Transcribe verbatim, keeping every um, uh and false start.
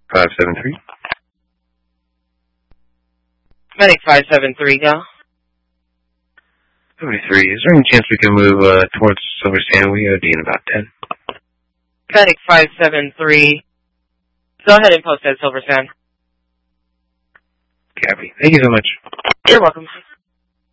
five seven three. Medic five seven three, go. seventy-three. Is there any chance we can move uh, towards Silver Sand? We O D in about ten. Medic five seven three. Go ahead and post at Silver Sand. Copy. Thank you so much. You're welcome.